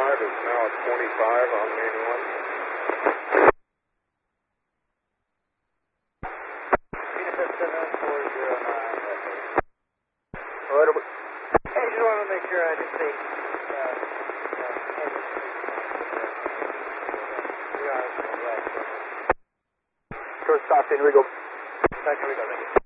start is now at 25 on main 1. What are we? I just want to make sure I just say. First stop in Rigo. Second Rigo.